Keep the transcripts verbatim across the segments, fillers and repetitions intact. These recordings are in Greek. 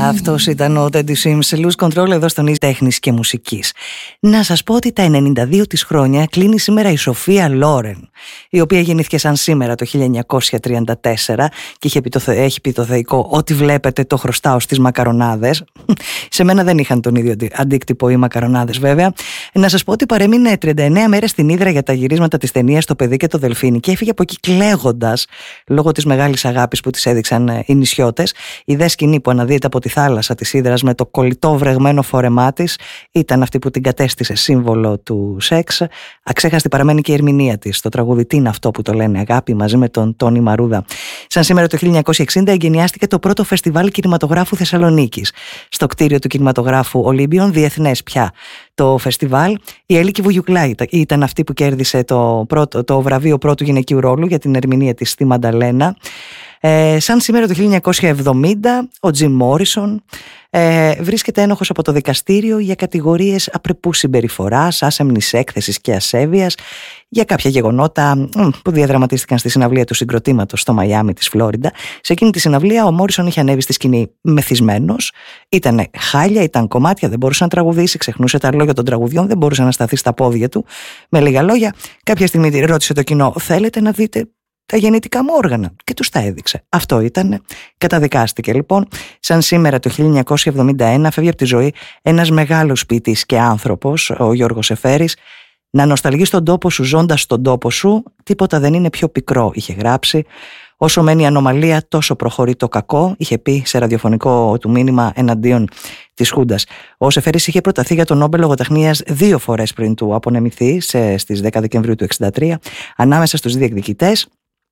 Αυτός ήταν ο Teddy Swims, Lose Control, εδώ στον Ις Τέχνης και Μουσικής. Να σας πω ότι τα ενενήντα δύο της χρόνια κλείνει σήμερα η Σοφία Λόρεν, η οποία γεννήθηκε σαν σήμερα το χίλια εννιακόσια τριάντα τέσσερα και είχε πει το, έχει πει το θεϊκό «Ό,τι βλέπετε το χρωστάω στις μακαρονάδες». Σε μένα δεν είχαν τον ίδιο αντίκτυπο οι μακαρονάδες βέβαια. Να σας πω ότι παρέμεινε τριάντα εννέα μέρες στην Ύδρα για τα γυρίσματα της ταινίας «Το παιδί και το δελφίνι» και έφυγε από εκεί κλαίγοντας λόγω της μεγάλης αγάπης που της έδειξαν οι νησιώτες. Η δε σκηνή που αναδύεται από τη θάλασσα της Ύδρας με το κολλητό βρεγμένο φόρεμά της ήταν αυτή που την κατέστησε σύμβολο του σεξ. Αξέχαστη παραμένει και η ερμηνεία της στο τραγούδι «Τι είναι αυτό που το λένε αγάπη» μαζί με τον Τόνι Μαρούδα. Σαν σήμερα το χίλια εννιακόσια εξήντα εγκαινιάστηκε το πρώτο φεστιβάλ κινηματογράφου Θεσσαλονίκης. Στο κτίριο του κινηματογράφου Ολύμπιον, διεθνές πια το φεστιβάλ. Η Έλικη Βουγιουκλά ήταν αυτή που κέρδισε το, πρώτο, το βραβείο πρώτου γυναικείου ρόλου για την ερμηνεία της στη Μανταλένα. Ε, σαν σήμερα το χίλια εννιακόσια εβδομήντα ο Τζιμ Μόρισον ε, βρίσκεται ένοχος από το δικαστήριο για κατηγορίες απρεπούς συμπεριφοράς, άσεμνης έκθεσης και ασέβειας για κάποια γεγονότα που διαδραματίστηκαν στη συναυλία του συγκροτήματος στο Μαϊάμι της Φλόριντα. Σε εκείνη τη συναυλία ο Μόρισον είχε ανέβει στη σκηνή μεθυσμένος, ήταν χάλια, ήταν κομμάτια, δεν μπορούσε να τραγουδήσει, ξεχνούσε τα λόγια των τραγουδιών, δεν μπορούσε να σταθεί στα πόδια του. Με λίγα λόγια, κάποια στιγμή ρώτησε το κοινό: «Θέλετε να δείτε τα γεννητικά μου όργανα?» Και τους τα έδειξε. Αυτό ήτανε. Καταδικάστηκε λοιπόν. Σαν σήμερα το χίλια εννιακόσια εβδομήντα ένα φεύγει από τη ζωή ένας μεγάλος ποιητής και άνθρωπος, ο Γιώργος Εφέρης. «Να νοσταλγείς τον τόπο σου ζώντας στον τόπο σου, τίποτα δεν είναι πιο πικρό», είχε γράψει. «Όσο μένει η ανομαλία, τόσο προχωρεί το κακό», είχε πει σε ραδιοφωνικό του μήνυμα εναντίον της Χούντας. Ο Σεφέρης είχε προταθεί για τον Νόμπελ Λογοτεχνίας δύο φορές πριν του απονεμηθεί, στις δέκα Δεκεμβρίου του εξήντα τρία. Ανάμεσα στους διεκδικητές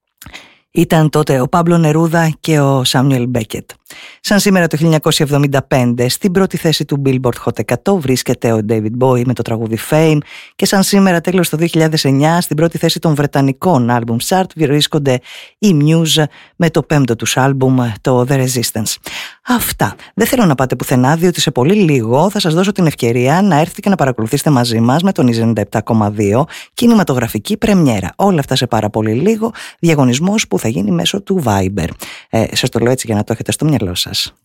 ήταν τότε ο Πάμπλο Νερούδα και ο Σάμιουελ Μπέκετ. Σαν σήμερα το χίλια εννιακόσια εβδομήντα πέντε στην πρώτη θέση του Billboard Hot εκατό βρίσκεται ο David Bowie με το τραγούδι Fame, και σαν σήμερα τέλος το δύο χιλιάδες εννιά στην πρώτη θέση των βρετανικών album chart βρίσκονται οι Muse με το πέμπτο τους album, το The Resistance. Αυτά. Δεν θέλω να πάτε πουθενά, διότι σε πολύ λίγο θα σας δώσω την ευκαιρία να έρθετε και να παρακολουθήσετε μαζί μας με τον Ι ενενήντα επτά κόμμα δύο κινηματογραφική πρεμιέρα. Όλα αυτά σε πάρα πολύ λίγο. Διαγωνισμός που θα γίνει μέσω του Viber. Ε, σας το λέω έτσι για να το έχετε στο μυαλό σας.